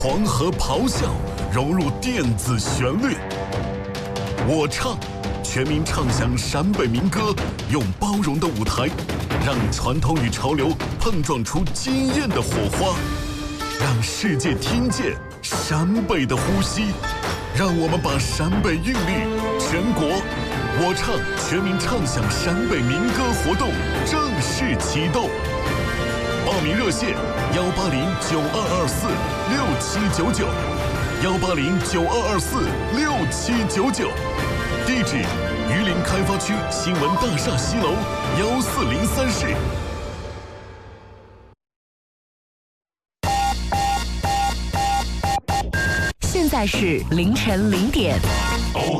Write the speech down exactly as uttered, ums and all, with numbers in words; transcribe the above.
黄河咆哮融入电子旋律，我唱，全民唱响陕北民歌，用包容的舞台，让传统与潮流碰撞出惊艳的火花，让世界听见陕北的呼吸。让我们把陕北韵律全国我唱全民唱响陕北民歌活动正式启动。报名热线：幺八零九二二四六七九九，幺八零九二二四六七九九。地址：榆林开发区新闻大厦西楼幺四零三室。 现在是凌晨零点。